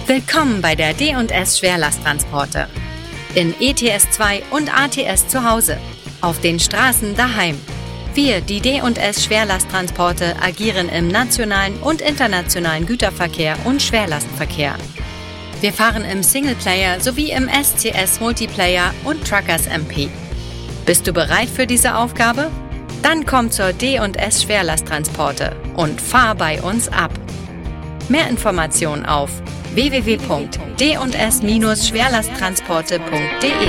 Willkommen bei der D&S Schwerlasttransporte. In ETS2 und ATS zu Hause. Auf den Straßen daheim. Wir, die D&S Schwerlasttransporte, agieren im nationalen und internationalen Güterverkehr und Schwerlastverkehr. Wir fahren im Singleplayer sowie im SCS Multiplayer und Truckers MP. Bist du bereit für diese Aufgabe? Dann komm zur D&S Schwerlasttransporte und fahr bei uns ab. Mehr Informationen auf www.ds-schwerlasttransporte.de